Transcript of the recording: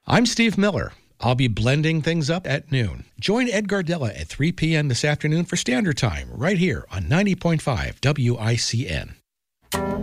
I'm Steve Miller. I'll be blending things up at noon. Join Ed Gardella at 3 p.m. this afternoon for Standard Time, right here on 90.5 WICN.